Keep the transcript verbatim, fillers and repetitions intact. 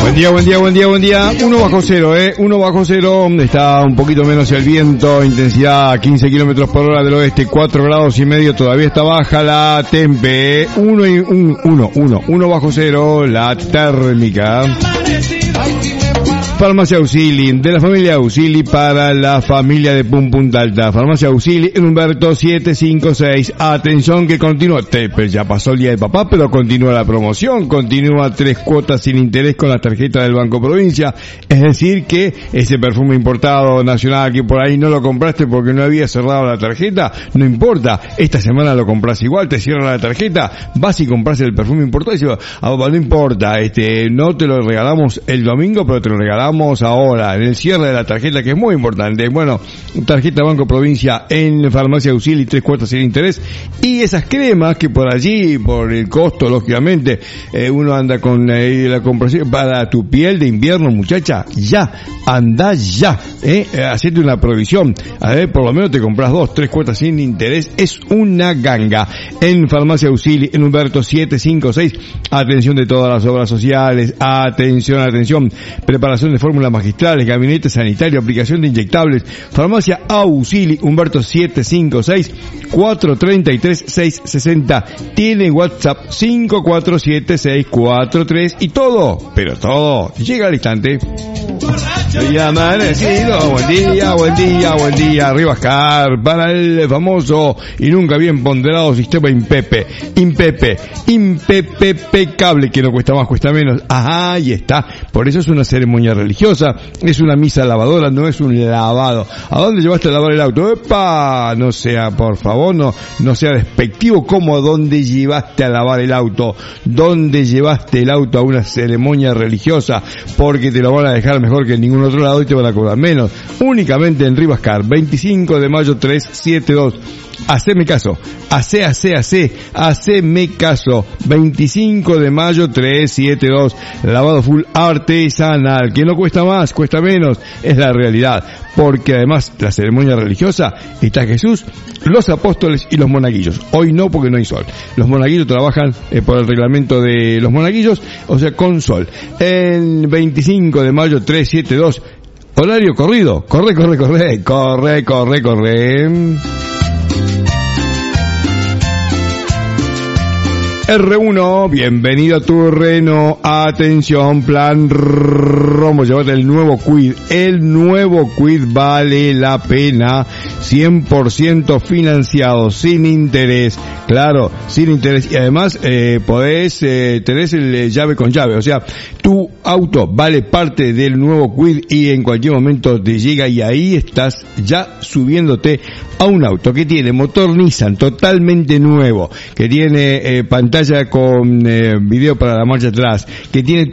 Buen día, buen día, buen día, buen día. Uno bajo cero, eh. Uno bajo cero. Está un poquito menos el viento. Intensidad quince kilómetros por hora del oeste. Cuatro grados y medio. Todavía está baja la tempe. Uno y un, uno, uno. Uno bajo cero. La térmica. Farmacia Auxili, de la familia Auxili para la familia de Pum Punta Alta. Farmacia Auxili en Humberto setecientos cincuenta y seis. Atención que continúa, te, pues ya pasó el día del papá, pero continúa la promoción, continúa tres cuotas sin interés con la tarjeta del Banco Provincia. Es decir que ese perfume importado nacional que por ahí no lo compraste porque no había cerrado la tarjeta, no importa, esta semana lo compras igual, te cierran la tarjeta, vas y compras el perfume importado y dices, ah, no importa, este, no te lo regalamos el domingo, pero te lo regalamos ahora, en el cierre de la tarjeta, que es muy importante. Bueno, tarjeta Banco Provincia en Farmacia Auxili, tres cuotas sin interés, y esas cremas que por allí, por el costo, lógicamente, eh, uno anda con eh, la comparación para tu piel de invierno, muchacha, ya, anda ya, eh, hacete una provisión, a ver, por lo menos te compras dos, tres cuotas sin interés, es una ganga. En Farmacia Auxili, en Humberto setecientos cincuenta y seis, atención de todas las obras sociales, atención, atención, preparación de fórmulas magistrales, gabinete sanitario, aplicación de inyectables. Farmacia Auxili, Humberto setecientos cincuenta y seis, cuatro treinta y tres, seiscientos sesenta. Tiene WhatsApp cinco cuatro siete seis cuatro tres y todo, pero todo llega al instante. Hoy amanecido, buen día, buen día, buen día, Rivascar, para el famoso y nunca bien ponderado sistema Impepe, Impepe, Impepe cable, que no cuesta más, cuesta menos. Ajá, ahí está. Por eso es una ceremonia religiosa, es una misa lavadora, no es un lavado. ¿A dónde llevaste a lavar el auto? ¡Epa! No sea, por favor, no, no sea despectivo. ¿Cómo a dónde llevaste a lavar el auto? ¿Dónde llevaste el auto a una ceremonia religiosa? Porque te lo van a dejar mejor que en ningún otro lado y te van a cobrar menos. Únicamente en Rivascar, veinticinco de mayo trescientos setenta y dos. Haceme caso, hace, hace, hace, haceme caso, veinticinco de mayo trescientos setenta y dos, lavado full artesanal, que no cuesta más, cuesta menos, es la realidad, porque además la ceremonia religiosa está Jesús, los apóstoles y los monaguillos. Hoy no, porque no hay sol. Los monaguillos trabajan eh, por el reglamento de los monaguillos, o sea, con sol. En veinticinco de mayo trescientos setenta y dos, horario corrido, corre, corre, corre, corre, corre, corre. R uno, bienvenido a tu Renault, atención, plan Romo, llévate el nuevo Kwid, el nuevo Kwid vale la pena, cien por ciento financiado, sin interés, claro, sin interés, y además eh, podés, eh, tenés el eh, llave con llave, o sea, tu auto vale parte del nuevo Kwid y en cualquier momento te llega y ahí estás ya subiéndote a un auto que tiene motor Nissan totalmente nuevo, que tiene eh, pantalla con eh, video para la marcha atrás, que tiene